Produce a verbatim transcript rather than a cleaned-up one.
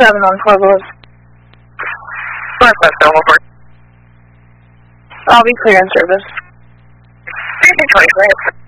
seven on Pueblos. five five seven one four. I'll be clear in service. three twenty-three.